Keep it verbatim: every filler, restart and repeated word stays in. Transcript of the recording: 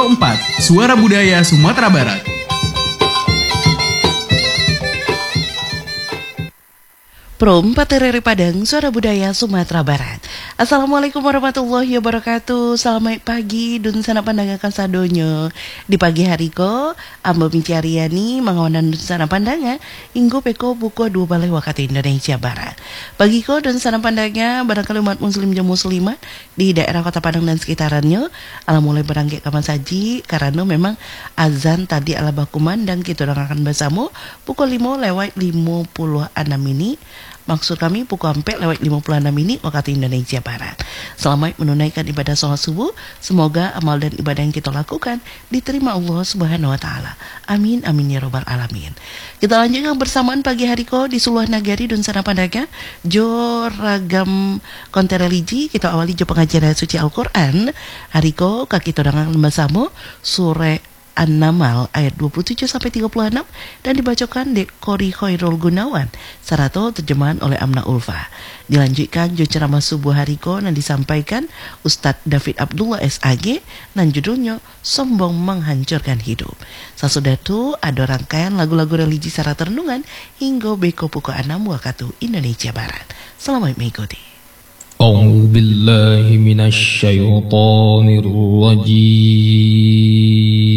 Pro empat, Suara Budaya Sumatera Barat. Pro empat R R I Padang, Suara Budaya Sumatera Barat. Assalamualaikum warahmatullahi wabarakatuh. Selamat pagi, dun sana pandangan sadonyo. Di pagi hari ko, Amba Mincariani mengawanan dun sana pandangan inggo peko buku dua balai wakati Indonesia Barat. Pagi ko dun sana pandangnya barangkali umat muslim dan muslimat di daerah Kota Padang dan sekitarannya ala mulai berangkat kapan saji karena memang azan tadi ala bakuman dan kita orang akan bersama pukul lima lewat lima puluh enam ini. Maksud kami pukul empat lewat lima puluh enam ini waktu Indonesia Barat. Selamat menunaikan ibadah sholat subuh. Semoga amal dan ibadah yang kita lakukan diterima Allah Subhanahu Wa Taala. Amin amin ya robbal alamin. Kita lanjutkan bersamaan pagi hari ko di Suluh Nagari dan sana pandaga jo ragam konten religi. Kita awali jo pengajaran suci Al-Quran. Hari ko kaki todangan bersama sore An-Namal ayat dua puluh tujuh sampai tiga puluh enam dan dibacakan di Qori Khairul Gunawan sarato terjemahan oleh Amna Ulfa. Dilanjutkan jo ceramah subuh hariko dan disampaikan Ustadz David Abdullah S A G dan judulnya Sombong Menghancurkan Hidup. Sesudah itu ada rangkaian lagu-lagu religi secara renungan hingga beko pukul enam waktu Indonesia Barat. Selamat mengikuti. أعوذ بالله من الشيطان الرجيم